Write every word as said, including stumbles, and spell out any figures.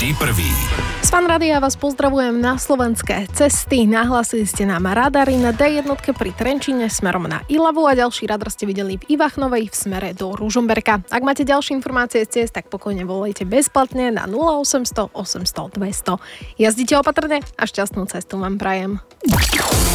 Vždy prvý. Z Fan Rádia vás pozdravujem na slovenské cesty. Nahlasili ste nám radary na dé jedna pri Trenčíne smerom na Ilavu a ďalší radar ste videli v Ivachnovej v smere do Ružomberka. Ak máte ďalšie informácie z ciest, tak pokojne volajte bezplatne na nula osemsto osemsto dvesto. Jazdite opatrne a šťastnú cestu vám prajem.